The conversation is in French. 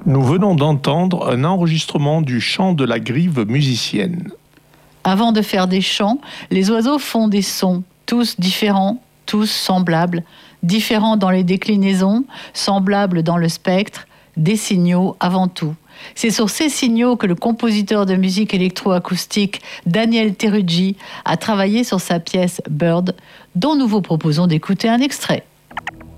Nous venons d'entendre un enregistrement du chant de la grive musicienne. Avant de faire des chants, les oiseaux font des sons, tous différents, tous semblables, différents dans les déclinaisons, semblables dans le spectre, des signaux avant tout. C'est sur ces signaux que le compositeur de musique électroacoustique Daniel Teruggi a travaillé sur sa pièce Bird, dont nous vous proposons d'écouter un extrait.